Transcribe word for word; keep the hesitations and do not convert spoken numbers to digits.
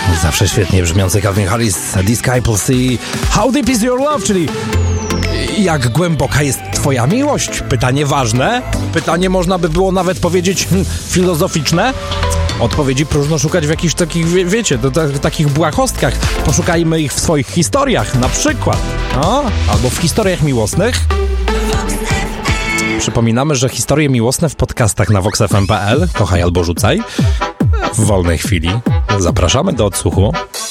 Zawsze świetnie brzmiący Calvin Harris, Disciples i How Deep Is Your Love, czyli jak głęboka jest twoja miłość? Pytanie ważne, pytanie można by było nawet powiedzieć hmm, filozoficzne. Odpowiedzi próżno szukać w jakichś takich, wie, wiecie, do, do, takich błahostkach. Poszukajmy ich w swoich historiach, na przykład. No, albo w historiach miłosnych. Przypominamy, że historie miłosne w podcastach na vox f m kropka p l. Kochaj albo rzucaj. W wolnej chwili zapraszamy do odsłuchu.